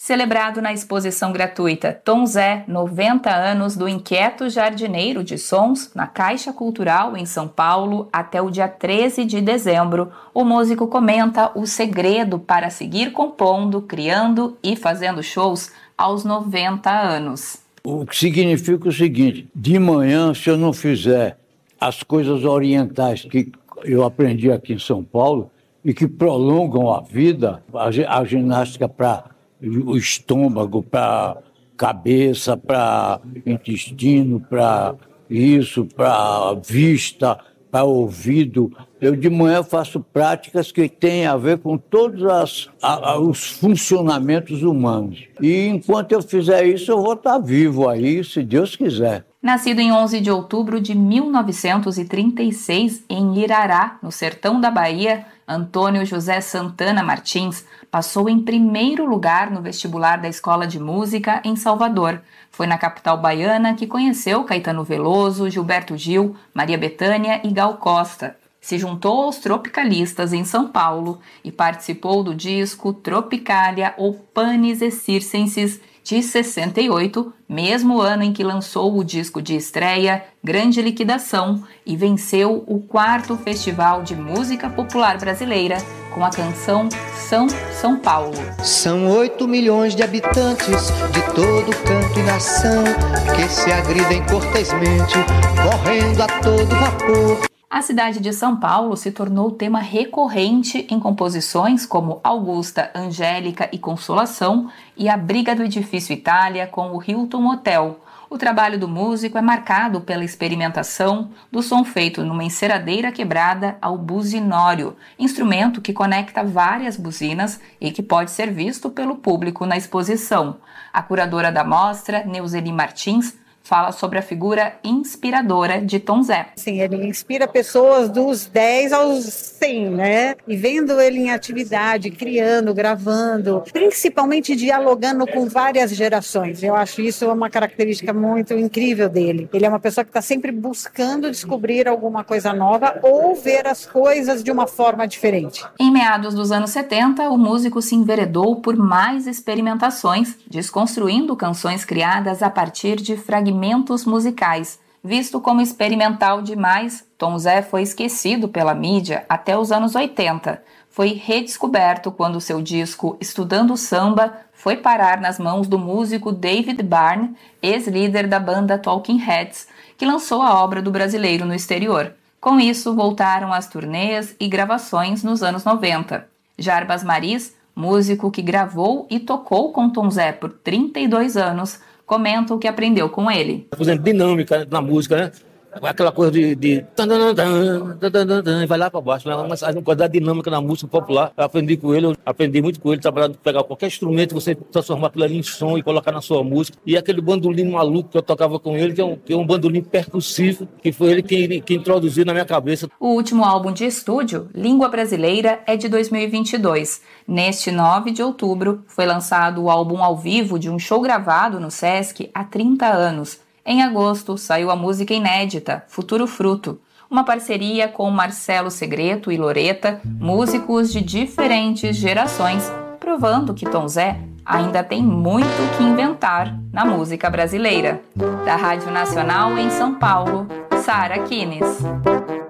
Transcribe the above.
Celebrado na exposição gratuita Tom Zé, 90 anos do inquieto jardineiro de sons, na Caixa Cultural em São Paulo, até o dia 13 de dezembro, o músico comenta o segredo para seguir compondo, criando e fazendo shows aos 90 anos. O que significa o seguinte: de manhã, se eu não fizer as coisas orientais que eu aprendi aqui em São Paulo e que prolongam a vida, a ginástica para o estômago, para cabeça, para intestino, para isso, para vista, para ouvido. Eu de manhã faço práticas que têm a ver com todos os funcionamentos humanos. E enquanto eu fizer isso, eu vou estar vivo aí, se Deus quiser. Nascido em 11 de outubro de 1936 em Irará, no sertão da Bahia, Antônio José Santana Martins passou em primeiro lugar no vestibular da Escola de Música em Salvador. Foi na capital baiana que conheceu Caetano Veloso, Gilberto Gil, Maria Bethânia e Gal Costa. Se juntou aos tropicalistas em São Paulo e participou do disco Tropicália ou Panis et Circenses de 68, mesmo ano em que lançou o disco de estreia Grande Liquidação e venceu o 4º Festival de Música Popular Brasileira com a canção São Paulo. São 8 milhões de habitantes de todo canto e nação que se agridem cortesmente, correndo a todo vapor. A cidade de São Paulo se tornou tema recorrente em composições como Augusta, Angélica e Consolação e A Briga do Edifício Itália com o Hilton Hotel. O trabalho do músico é marcado pela experimentação do som feito numa enceradeira quebrada ao buzinório, instrumento que conecta várias buzinas e que pode ser visto pelo público na exposição. A curadora da mostra, Neuzeli Martins, fala sobre a figura inspiradora de Tom Zé. Sim, ele inspira pessoas dos 10 aos 100, né? E vendo ele em atividade, criando, gravando, principalmente dialogando com várias gerações. Eu acho isso uma característica muito incrível dele. Ele é uma pessoa que está sempre buscando descobrir alguma coisa nova ou ver as coisas de uma forma diferente. Em meados dos anos 70, o músico se enveredou por mais experimentações, desconstruindo canções criadas a partir de fragmentos musicais. Visto como experimental demais, Tom Zé foi esquecido pela mídia até os anos 80. Foi redescoberto quando seu disco Estudando Samba foi parar nas mãos do músico David Byrne, ex-líder da banda Talking Heads, que lançou a obra do brasileiro no exterior. Com isso, voltaram as turnês e gravações nos anos 90. Jarbas Maris, músico que gravou e tocou com Tom Zé por 32 anos, comenta o que aprendeu com ele. Por exemplo, dinâmica na música, né? Aquela coisa de vai lá para baixo, né? Mas a coisa da dinâmica na música popular, eu aprendi com ele, trabalhando, pegar qualquer instrumento, você transformar aquilo ali em som e colocar na sua música. E aquele bandolim maluco que eu tocava com ele, que é um bandolim percussivo, que foi ele que introduziu na minha cabeça. O último álbum de estúdio, Língua Brasileira, é de 2022. Neste 9 de outubro, foi lançado o álbum ao vivo de um show gravado no Sesc há 30 anos. Em agosto, saiu a música inédita, Futuro Fruto, uma parceria com Marcelo Segreto e Loreta, músicos de diferentes gerações, provando que Tom Zé ainda tem muito o que inventar na música brasileira. Da Rádio Nacional em São Paulo, Sara Kines.